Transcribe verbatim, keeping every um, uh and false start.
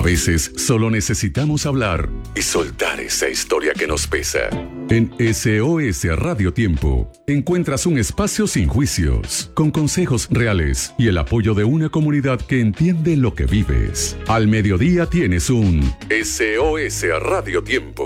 veces solo necesitamos hablar y soltar esa historia que nos pesa. En S O S Radio Tiempo encuentras un espacio sin juicios, con consejos reales y el apoyo de una comunidad que entiende lo que vives. Al mediodía tienes un S O S Radio Tiempo.